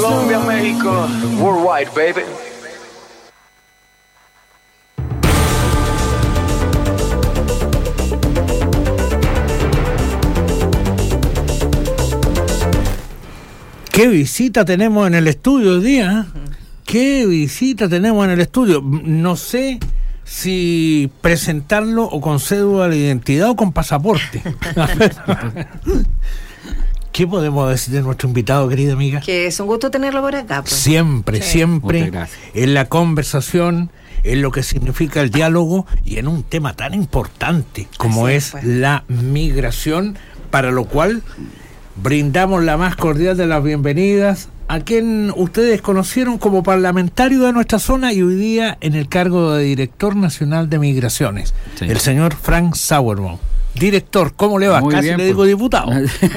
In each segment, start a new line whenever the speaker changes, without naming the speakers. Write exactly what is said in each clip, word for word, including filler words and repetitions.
Colombia, México, worldwide, baby.
¿Qué visita tenemos en el estudio hoy día? ¿Qué visita tenemos en el estudio? No sé si presentarlo o con cédula de identidad o con pasaporte. ¿Qué podemos decir de nuestro invitado, querida amiga?
Que es un gusto tenerlo por acá. Pues.
Siempre, sí. siempre en la conversación, en lo que significa el diálogo y en un tema tan importante como Así es pues. la migración, para lo cual brindamos la más cordial de las bienvenidas a quien ustedes conocieron como parlamentario de nuestra zona y hoy día en el cargo de Director Nacional de Migraciones, sí. el señor Frank Sauerbaum. Director, ¿cómo le va?
Muy
Casi
bien,
le digo
pues.
diputado.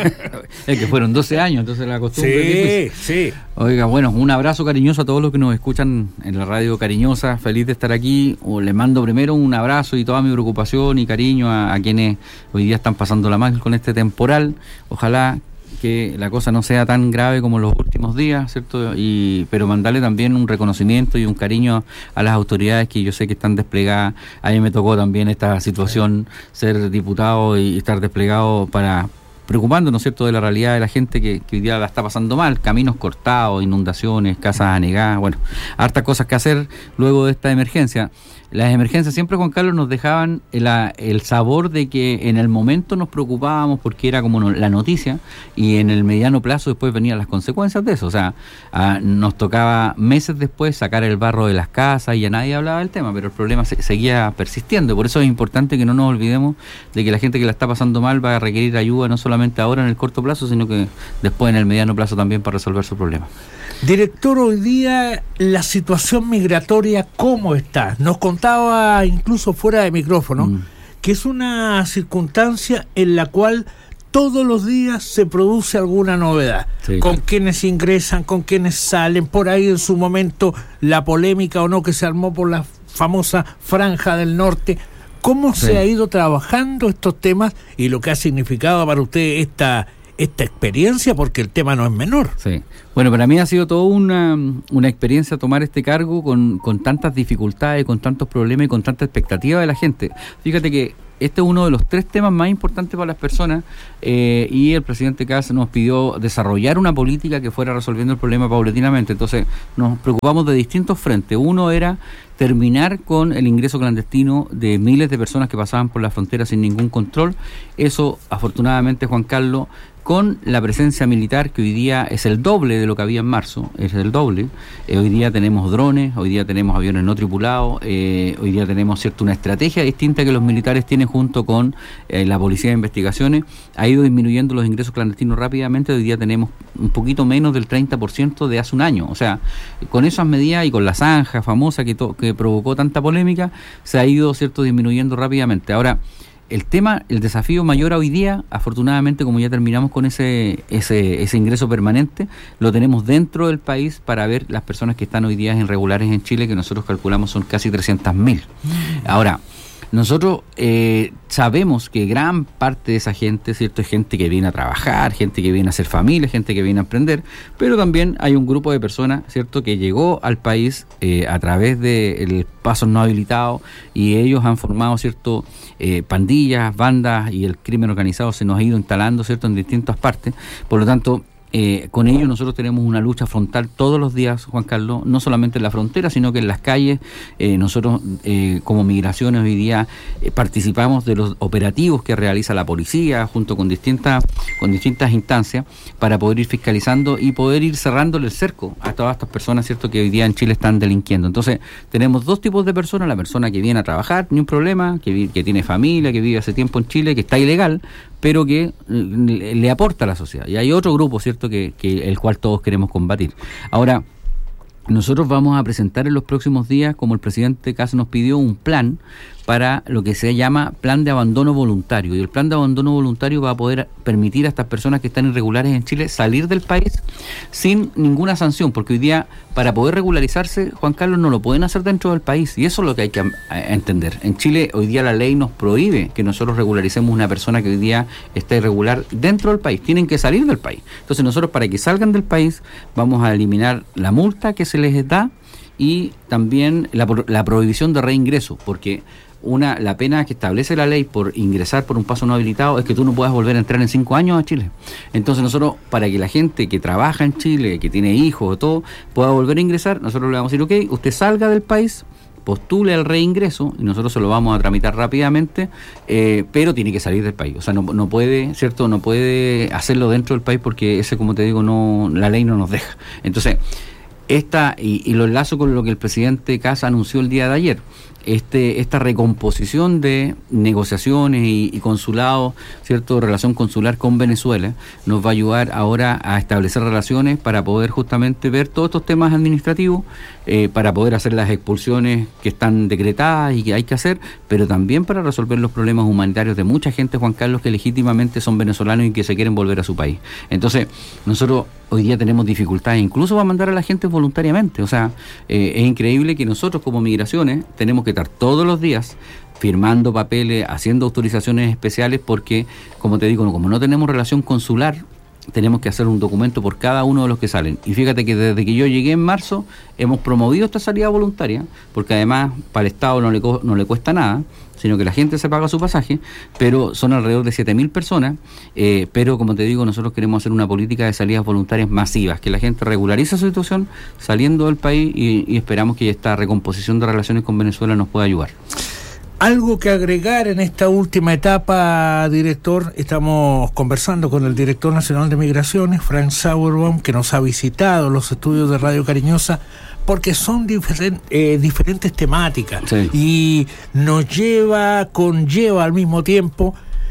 Es que fueron doce años, entonces la costumbre.
Sí, sí.
Oiga, bueno, un abrazo cariñoso a todos los que nos escuchan en la radio Cariñosa. Feliz de estar aquí. O le mando primero un abrazo y toda mi preocupación y cariño a, a quienes hoy día están pasando la mal con este temporal. Ojalá que la cosa no sea tan grave como los últimos días, ¿cierto? Y pero mandarle también un reconocimiento y un cariño a las autoridades que yo sé que están desplegadas. A mí me tocó también esta situación, ser diputado y estar desplegado para preocupándonos, ¿cierto?, de la realidad de la gente que, que hoy día la está pasando mal, caminos cortados, inundaciones, casas anegadas, bueno, hartas cosas que hacer luego de esta emergencia. Las emergencias siempre, Juan Carlos, nos dejaban el, el sabor de que en el momento nos preocupábamos porque era como no, la noticia, y en el mediano plazo después venían las consecuencias de eso. O sea, a, nos tocaba meses después sacar el barro de las casas y ya nadie hablaba del tema, pero el problema se, seguía persistiendo. Por eso es importante que no nos olvidemos de que la gente que la está pasando mal va a requerir ayuda no solamente ahora en el corto plazo, sino que después en el mediano plazo también para resolver su problema.
Director, hoy día la situación migratoria, ¿cómo está? Nos contaba incluso fuera de micrófono mm. que es una circunstancia en la cual todos los días se produce alguna novedad, sí, con claro. quienes ingresan, con quienes salen, por ahí en su momento la polémica o no que se armó por la famosa Franja del Norte. ¿Cómo sí. se ha ido trabajando estos temas y lo que ha significado para usted esta esta experiencia, porque el tema no es menor?
Sí. Bueno, para mí ha sido toda una, una experiencia tomar este cargo con, con tantas dificultades, con tantos problemas y con tanta expectativa de la gente. Fíjate que este es uno de los tres temas más importantes para las personas eh, y el presidente Kast nos pidió desarrollar una política que fuera resolviendo el problema paulatinamente. Entonces nos preocupamos de distintos frentes. Uno era terminar con el ingreso clandestino de miles de personas que pasaban por la frontera sin ningún control. Eso, afortunadamente, Juan Carlos, con la presencia militar que hoy día es el doble de lo que había en marzo, es el doble. Eh, hoy día tenemos drones, hoy día tenemos aviones no tripulados, eh, hoy día tenemos, cierto, una estrategia distinta que los militares tienen junto con eh, la Policía de Investigaciones. Ha ido disminuyendo los ingresos clandestinos rápidamente. Hoy día tenemos un poquito menos del treinta por ciento de hace un año. O sea, con esas medidas y con la zanja famosa que, to- que provocó tanta polémica, se ha ido, cierto, disminuyendo rápidamente. Ahora, el tema, el desafío mayor hoy día, afortunadamente, como ya terminamos con ese ese ese ingreso permanente, lo tenemos dentro del país para ver las personas que están hoy día irregulares en Chile, que nosotros calculamos son casi trescientas mil. Ahora, nosotros eh, sabemos que gran parte de esa gente, ¿cierto?, es gente que viene a trabajar, gente que viene a hacer familia, gente que viene a emprender, pero también hay un grupo de personas, ¿cierto?, que llegó al país eh, a través de pasos no habilitados, y ellos han formado, ¿cierto?, eh, pandillas, bandas, y el crimen organizado se nos ha ido instalando, ¿cierto?, en distintas partes. Por lo tanto, Eh, con ello nosotros tenemos una lucha frontal todos los días, Juan Carlos, no solamente en la frontera, sino que en las calles. Eh, nosotros eh, como Migraciones hoy día eh, participamos de los operativos que realiza la policía junto con distintas con distintas instancias para poder ir fiscalizando y poder ir cerrándole el cerco a todas estas personas, ¿cierto?, que hoy día en Chile están delinquiendo. Entonces tenemos dos tipos de personas: la persona que viene a trabajar, ni un problema, que, vi, que tiene familia, que vive hace tiempo en Chile, que está ilegal, pero que le, le aporta a la sociedad. Y hay otro grupo, ¿cierto?, que, que el cual todos queremos combatir. Ahora, nosotros vamos a presentar en los próximos días, como el presidente Kast nos pidió, un plan para lo que se llama plan de abandono voluntario. Y el plan de abandono voluntario va a poder permitir a estas personas que están irregulares en Chile salir del país sin ninguna sanción, porque hoy día, para poder regularizarse, Juan Carlos, no lo pueden hacer dentro del país, y eso es lo que hay que entender. En Chile, hoy día la ley nos prohíbe que nosotros regularicemos una persona que hoy día está irregular dentro del país. Tienen que salir del país. Entonces nosotros, para que salgan del país, vamos a eliminar la multa que se les da y también la, la prohibición de reingreso, porque una la pena que establece la ley por ingresar por un paso no habilitado es que tú no puedas volver a entrar en cinco años a Chile. Entonces nosotros, para que la gente que trabaja en Chile, que tiene hijos o todo, pueda volver a ingresar, nosotros le vamos a decir, ok, usted salga del país, postule al reingreso y nosotros se lo vamos a tramitar rápidamente, eh, pero tiene que salir del país. O sea, no, no puede, ¿cierto? No puede hacerlo dentro del país porque ese, como te digo, no la ley no nos deja. Entonces, esta, y, y lo enlazo con lo que el presidente Kast anunció el día de ayer, este esta recomposición de negociaciones y, y consulados, ¿cierto?, relación consular con Venezuela, nos va a ayudar ahora a establecer relaciones para poder justamente ver todos estos temas administrativos, eh, para poder hacer las expulsiones que están decretadas y que hay que hacer, pero también para resolver los problemas humanitarios de mucha gente, Juan Carlos, que legítimamente son venezolanos y que se quieren volver a su país. Entonces, nosotros hoy día tenemos dificultades, incluso para mandar a la gente voluntariamente. O sea, eh, es increíble que nosotros como Migraciones tenemos que estar todos los días firmando papeles, haciendo autorizaciones especiales, porque, como te digo, como no tenemos relación consular, tenemos que hacer un documento por cada uno de los que salen. Y fíjate que desde que yo llegué en marzo hemos promovido esta salida voluntaria, porque además para el Estado no le, co- no le cuesta nada, sino que la gente se paga su pasaje, pero son alrededor de siete mil personas, eh, pero como te digo, nosotros queremos hacer una política de salidas voluntarias masivas, que la gente regularice su situación saliendo del país y, y esperamos que esta recomposición de relaciones con Venezuela nos pueda ayudar.
Algo que agregar en esta última etapa, director. Estamos conversando con el director nacional de Migraciones, Frank Sauerbaum, que nos ha visitado los estudios de Radio Cariñosa, porque son diferen, eh, diferentes temáticas,
sí,
y nos lleva, conlleva al mismo tiempo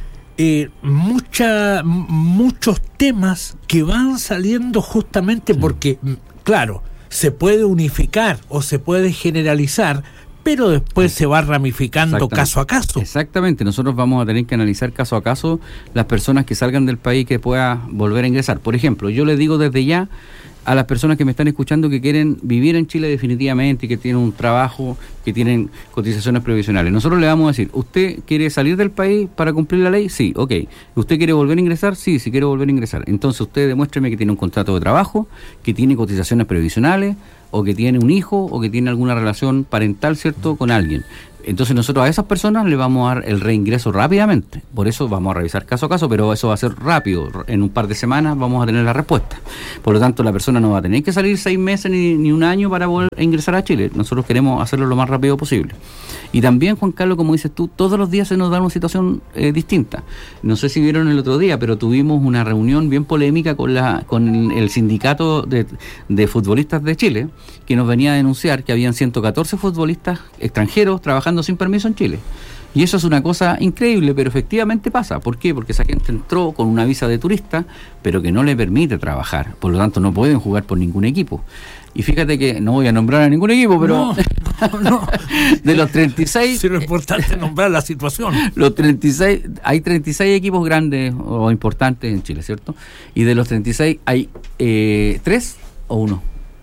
eh, mucha, muchos temas que van saliendo justamente sí, porque, claro, se puede unificar o se puede generalizar, pero después se va ramificando caso a caso.
Exactamente, nosotros vamos a tener que analizar caso a caso las personas que salgan del país que puedan volver a ingresar. Por ejemplo, yo les digo desde ya a las personas que me están escuchando que quieren vivir en Chile definitivamente y que tienen un trabajo, que tienen cotizaciones previsionales. Nosotros le vamos a decir, ¿usted quiere salir del país para cumplir la ley? Sí, ok. ¿Usted quiere volver a ingresar? Sí, sí quiere volver a ingresar. Entonces usted demuéstreme que tiene un contrato de trabajo, que tiene cotizaciones previsionales, o que tiene un hijo, o que tiene alguna relación parental, ¿cierto?, con alguien. Entonces nosotros a esas personas le vamos a dar el reingreso rápidamente. Por eso vamos a revisar caso a caso, pero eso va a ser rápido. En un par de semanas vamos a tener la respuesta. Por lo tanto, la persona no va a tener que salir seis meses ni, ni un año para volver a ingresar a Chile. Nosotros queremos hacerlo lo más rápido posible. Y también, Juan Carlos, como dices tú, todos los días se nos da una situación eh, distinta. No sé si vieron el otro día, pero tuvimos una reunión bien polémica con la con el sindicato de, de futbolistas de Chile, que nos venía a denunciar que habían ciento catorce futbolistas extranjeros trabajando sin permiso en Chile. Y eso es una cosa increíble, pero efectivamente pasa. ¿Por qué? Porque esa gente entró con una visa de turista, pero que no le permite trabajar. Por lo tanto, no pueden jugar por ningún equipo. Y fíjate que no voy a nombrar a ningún equipo, pero
no, no, no.
de los treinta y seis...
Sí, lo importante es nombrar la situación.
Los treinta y seis, hay treinta y seis equipos grandes o importantes en Chile, ¿cierto? Y de los treinta y seis hay eh, tres o uno.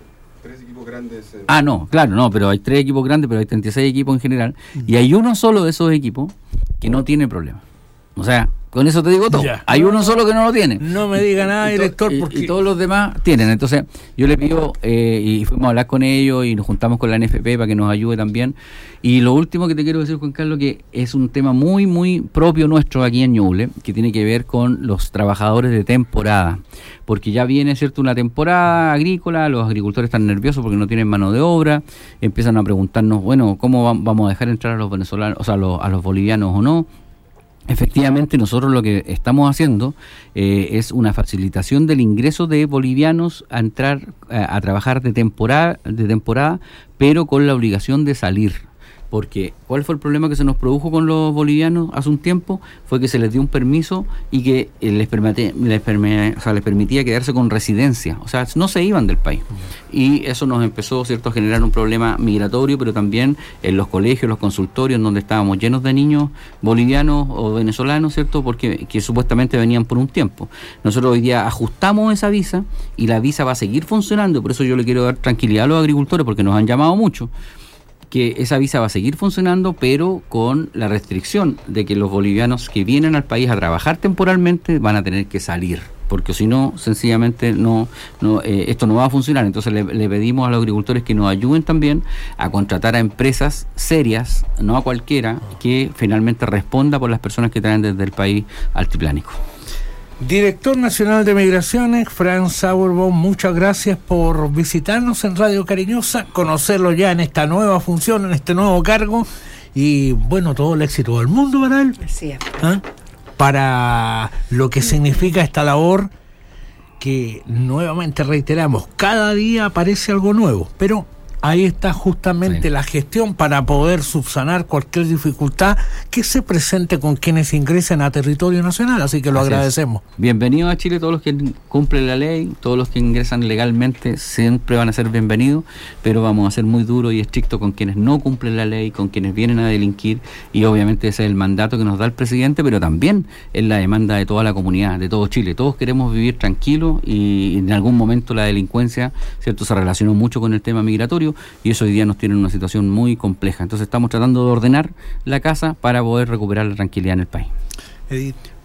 Grandes, eh.
Ah, no, claro, no, pero hay tres equipos grandes, pero hay treinta y seis equipos en general, y hay uno solo de esos equipos que no tiene problema. O sea, con eso te digo todo. Ya. Hay uno solo que no lo tiene.
No me diga nada,
y,
director,
y,
porque...
y todos los demás tienen. Entonces, yo le pido, eh, y fuimos a hablar con ellos, y nos juntamos con la N F P para que nos ayude también. Y lo último que te quiero decir, Juan Carlos, que es un tema muy, muy propio nuestro aquí en Ñuble, que tiene que ver con los trabajadores de temporada. Porque ya viene, ¿cierto?, una temporada agrícola, los agricultores están nerviosos porque no tienen mano de obra, empiezan a preguntarnos, bueno, ¿cómo va, vamos a dejar entrar a los venezolanos, o sea, a los, a los bolivianos o no? Efectivamente, nosotros lo que estamos haciendo eh, es una facilitación del ingreso de bolivianos a entrar a, a trabajar de temporada, de temporada, pero con la obligación de salir. Porque ¿cuál fue el problema que se nos produjo con los bolivianos hace un tiempo? Fue que se les dio un permiso y que les permitía, les permitía, o sea, les permitía quedarse con residencia, o sea, no se iban del país. Y eso nos empezó, ¿cierto?, a generar un problema migratorio, pero también en los colegios, los consultorios, donde estábamos llenos de niños bolivianos o venezolanos, ¿cierto?, porque que supuestamente venían por un tiempo. Nosotros hoy día ajustamos esa visa y la visa va a seguir funcionando, por eso yo le quiero dar tranquilidad a los agricultores, porque nos han llamado mucho, que esa visa va a seguir funcionando, pero con la restricción de que los bolivianos que vienen al país a trabajar temporalmente van a tener que salir, porque si no, sencillamente no, no eh, esto no va a funcionar. Entonces le, le pedimos a los agricultores que nos ayuden también a contratar a empresas serias, no a cualquiera, que finalmente responda por las personas que traen desde el país altiplánico.
Director Nacional de Migraciones, Franz Sauerbaum, muchas gracias por visitarnos en Radio Cariñosa, conocerlo ya en esta nueva función, en este nuevo cargo, y bueno, todo el éxito del mundo para él.
Así es.
¿Ah? Para lo que significa esta labor, que nuevamente reiteramos, cada día aparece algo nuevo, pero ahí está justamente sí. la gestión para poder subsanar cualquier dificultad que se presente con quienes ingresen a territorio nacional, así que lo así agradecemos.
Es. Bienvenidos a Chile todos los que cumplen la ley, todos los que ingresan legalmente siempre van a ser bienvenidos, pero vamos a ser muy duros y estrictos con quienes no cumplen la ley, con quienes vienen a delinquir, y obviamente ese es el mandato que nos da el presidente, pero también es la demanda de toda la comunidad, de todo Chile. Todos queremos vivir tranquilos y en algún momento la delincuencia, ¿cierto?, se relacionó mucho con el tema migratorio, y eso hoy día nos tiene en una situación muy compleja. Entonces estamos tratando de ordenar la casa para poder recuperar la tranquilidad en el país.
Edith.